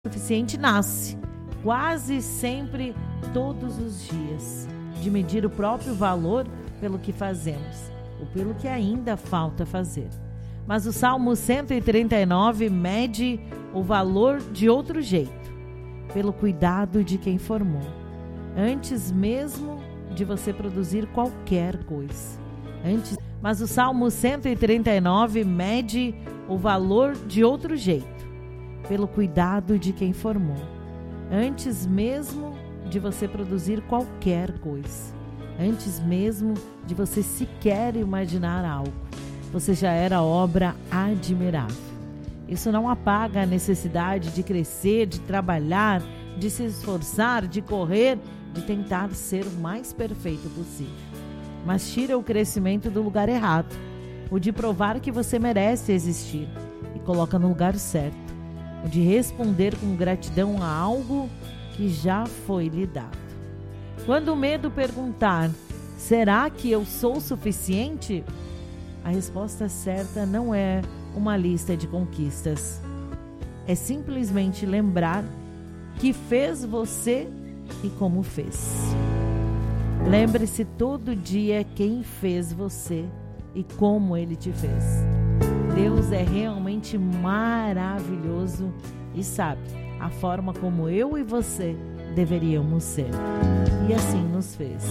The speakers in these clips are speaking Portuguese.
suficiente nasce quase sempre todos os dias de medir o próprio valor pelo que fazemos ou pelo que ainda falta fazer. Mas o Salmo 139 mede o valor de outro jeito, pelo cuidado de quem formou, antes mesmo de você produzir qualquer coisa. Mas o Salmo 139 mede o valor de outro jeito, pelo cuidado de quem formou, antes mesmo de você produzir qualquer coisa, antes mesmo de você sequer imaginar algo, você já era obra admirável. Isso não apaga a necessidade de crescer, de trabalhar, de se esforçar, de correr, de tentar ser o mais perfeito possível. Mas tira o crescimento do lugar errado, o de provar que você merece existir, e coloca no lugar certo, o de responder com gratidão a algo que já foi lhe dado. Quando o medo perguntar, será que eu sou suficiente? A resposta certa não é uma lista de conquistas. É simplesmente lembrar que fez você e como fez. Lembre-se todo dia quem fez você e como Ele te fez. Deus é realmente maravilhoso e sabe a forma como eu e você deveríamos ser. E assim nos fez.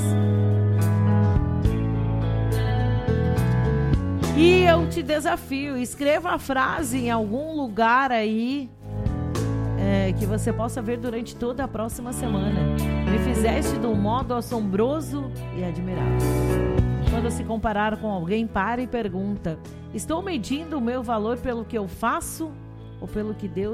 E eu te desafio, escreva a frase em algum lugar aí que você possa ver durante toda a próxima semana. Me fizeste de um modo assombroso e admirável. Quando se comparar com alguém, para e pergunta: estou medindo o meu valor pelo que eu faço ou pelo que Deus